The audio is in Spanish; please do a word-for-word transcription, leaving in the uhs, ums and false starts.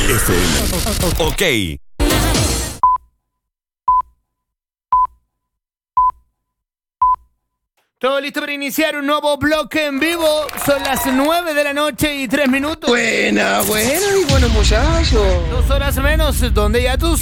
F M. Ok. Todo listo para iniciar un nuevo bloque en vivo. Son las nueve de la noche y tres minutos. Buena, buena, y bueno, muchachos. Dos horas menos, donde ya tú